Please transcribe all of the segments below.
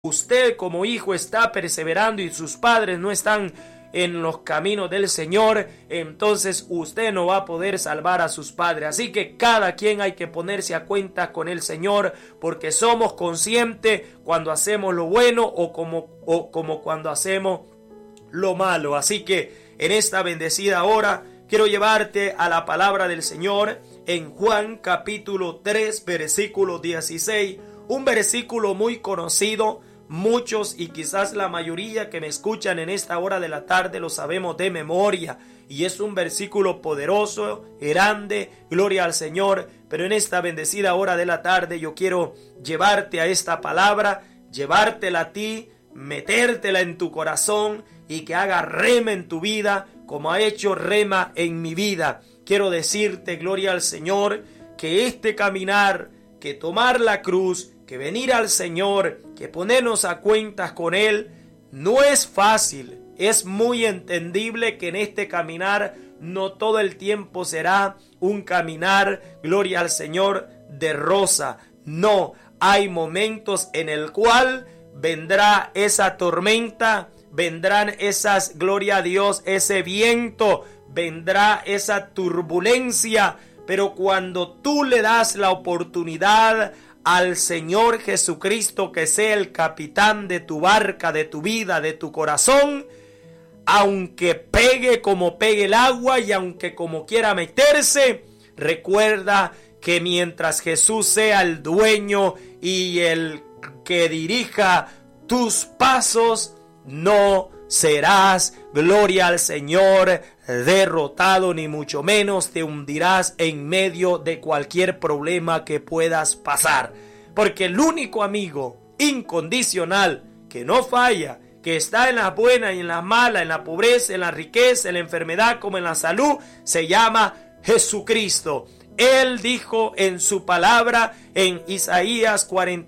usted como hijo está perseverando y sus padres no están en los caminos del Señor, entonces usted no va a poder salvar a sus padres. Así que cada quien hay que ponerse a cuenta con el Señor, porque somos conscientes cuando hacemos lo bueno o como cuando hacemos lo malo. Así que en esta bendecida hora quiero llevarte a la palabra del Señor en Juan capítulo 3 versículo 16, un versículo muy conocido. Muchos y quizás la mayoría que me escuchan en esta hora de la tarde lo sabemos de memoria, y es un versículo poderoso, grande, gloria al Señor. Pero en esta bendecida hora de la tarde yo quiero llevarte a esta palabra, llevártela a ti, metértela en tu corazón y que haga rema en tu vida como ha hecho rema en mi vida. Quiero decirte, gloria al Señor, que este caminar, que tomar la cruz, que venir al Señor, que ponernos a cuentas con Él, no es fácil. Es muy entendible que en este caminar no todo el tiempo será un caminar, gloria al Señor, de rosa. No, hay momentos en el cual vendrá esa tormenta, vendrán esas, gloria a Dios, ese viento, vendrá esa turbulencia. Pero cuando tú le das la oportunidad al Señor Jesucristo que sea el capitán de tu barca, de tu vida, de tu corazón, aunque pegue como pegue el agua y aunque como quiera meterse, recuerda que mientras Jesús sea el dueño y el que dirija tus pasos, no serás, gloria al Señor, derrotado, ni mucho menos te hundirás en medio de cualquier problema que puedas pasar. Porque el único amigo incondicional que no falla, que está en la buena y en la mala, en la pobreza, en la riqueza, en la enfermedad como en la salud, se llama Jesucristo. Él dijo en su palabra en Isaías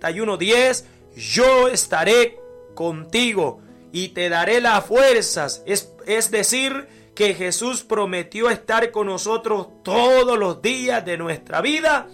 41:10, yo estaré contigo y te daré las fuerzas. Es decir, que Jesús prometió estar con nosotros todos los días de nuestra vida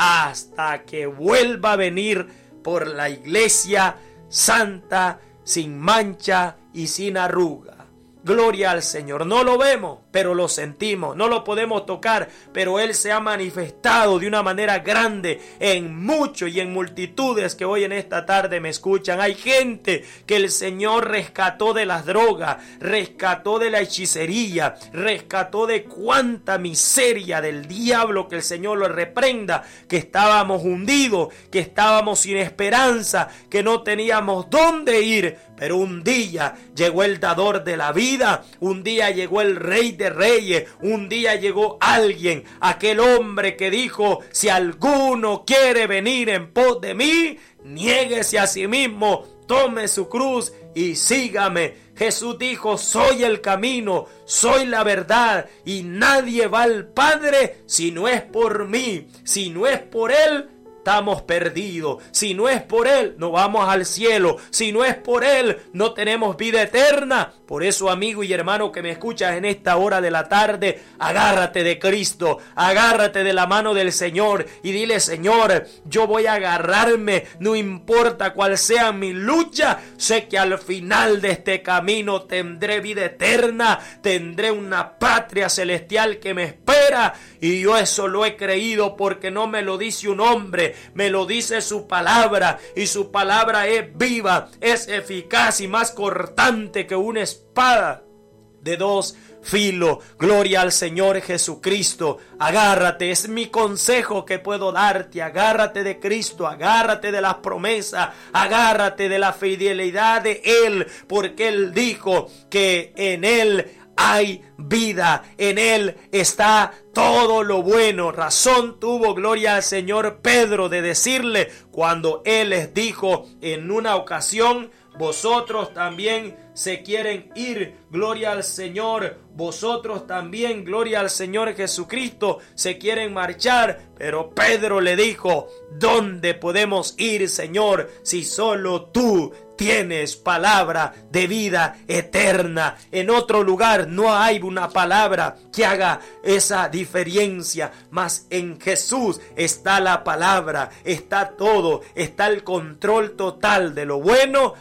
hasta que vuelva a venir por la iglesia santa, sin mancha y sin arruga. Gloria al Señor. No lo vemos, pero lo sentimos. No lo podemos tocar, pero Él se ha manifestado de una manera grande en muchos y en multitudes que hoy en esta tarde me escuchan. Hay gente que el Señor rescató de las drogas, rescató de la hechicería, rescató de cuánta miseria del diablo, que el Señor lo reprenda, que estábamos hundidos, que estábamos sin esperanza, que no teníamos dónde ir. Pero un día llegó el dador de la vida, un día llegó el Rey de Reyes, un día llegó alguien, aquel hombre que dijo, si alguno quiere venir en pos de mí, niéguese a sí mismo, tome su cruz y sígame. Jesús dijo, soy el camino, soy la verdad y nadie va al Padre si no es por mí, si no es por Él. Estamos perdidos. Si no es por Él, no vamos al cielo. Si no es por Él, no tenemos vida eterna. Por eso, amigo y hermano que me escuchas en esta hora de la tarde, agárrate de Cristo, agárrate de la mano del Señor y dile, Señor, yo voy a agarrarme, no importa cuál sea mi lucha, sé que al final de este camino tendré vida eterna, tendré una patria celestial que me espera, y yo eso lo he creído porque no me lo dice un hombre, me lo dice su palabra, y su palabra es viva, es eficaz y más cortante que una espada de dos filos. Gloria al Señor Jesucristo. Agárrate, es mi consejo que puedo darte. Agárrate de Cristo, agárrate de las promesas, agárrate de la fidelidad de Él, porque Él dijo que en Él hay vida, en Él está todo lo bueno. Razón tuvo, gloria al Señor, Pedro de decirle cuando Él les dijo en una ocasión, vosotros también se quieren ir, gloria al Señor, vosotros también, gloria al Señor Jesucristo, se quieren marchar. Pero Pedro le dijo, ¿dónde podemos ir, Señor, si solo tú tienes palabra de vida eterna? En otro lugar no hay una palabra que haga esa diferencia diferencia, mas en Jesús está la palabra, está todo, está el control total de lo bueno